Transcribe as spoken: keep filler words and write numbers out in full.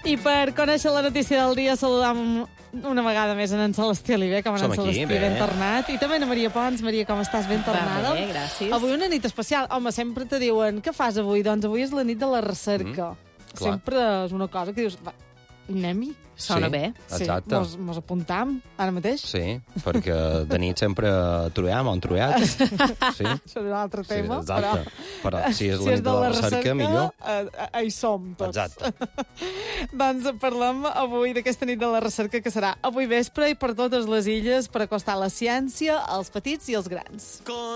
I per conèixer la notícia del dia, saludam una vegada més en en Celestí Oliver, com en en Celestí, ben tornat. I també en Maria Pons. Maria, com estàs? Ben tornada. Va bé, gràcies. Avui una nit especial. Home, sempre te diuen, què fas avui? Doncs avui és la nit de la recerca. Mm, sempre és una cosa que dius, va, anem-hi. Sona sí, bé. Exacte. Sí, mos, mos apuntam ara mateix. Sí, perquè de nit sempre trobem on trobem. Sí. Això és un altre tema. Sí, exacte. Però, però si és la nit de la recerca, millor. Eh, eh, hi som tots. Exacte. Doncs parlem avui d'aquesta nit de la recerca, que serà avui vespre i per totes les illes per acostar la ciència als petits i als grans.